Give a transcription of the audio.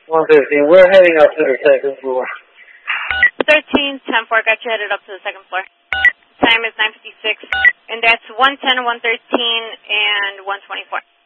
113. We're heading up to the second floor. 13, 10-4, got you headed up to the second floor. Time is 9:56, and that's 110, 113, and 124.